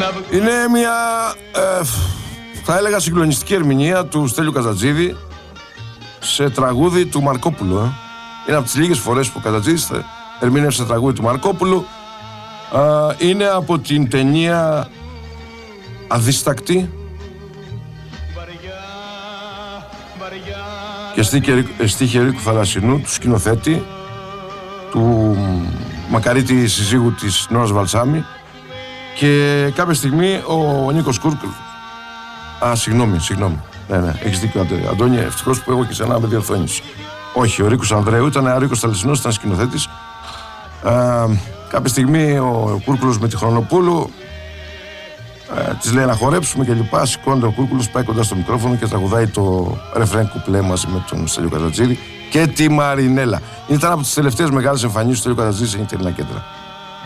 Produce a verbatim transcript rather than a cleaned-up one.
Είναι μια, ε, θα έλεγα, συγκλονιστική ερμηνεία του Στέλιου Καζατζίδη σε τραγούδι του Μαρκόπουλου. Ε. Είναι από τις λίγες φορές που ο Καζατζίδης ερμήνευσε τραγούδι του Μαρκόπουλου. Ε, είναι από την ταινία Αδίστακτη και στίχη Ερίκου Θαλασσινού, του σκηνοθέτη, του μακαρίτη συζύγου της Νόρας Βαλσάμι. Και κάποια στιγμή ο Νίκος Κούρκουλος. Α, συγγνώμη, συγγνώμη. Ναι, ναι, έχεις δίκιο, Αντώνη. Ευτυχώς που εγώ και σένα με διορθώνεις. Όχι, ο Ρίκος Ανδρέου ήταν, ο Ρίκος Θαλασσινός ήταν σκηνοθέτης. Α, κάποια στιγμή ο Κούρκουλος με τη Χρονοπούλου ε, της λέει να χορέψουμε και λοιπά. Σηκώνεται ο Κούρκουλος, πάει κοντά στο μικρόφωνο και τραγουδάει το ρεφρέν κουπλέ μαζί με τον Στέλιο Καζατζίδη και τη Μαρινέλα. Ήταν από τις τελευταίες μεγάλες εμφανίσεις του Στέλιου Καζατζίδη σε νυχτερινά κέντρα.